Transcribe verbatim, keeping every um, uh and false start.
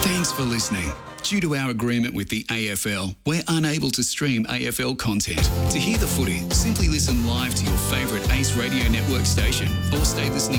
Thanks for listening. Due to our agreement with the A F L, we're unable to stream A F L content. To hear the footy, simply listen live to your favourite Ace Radio Network station or stay listening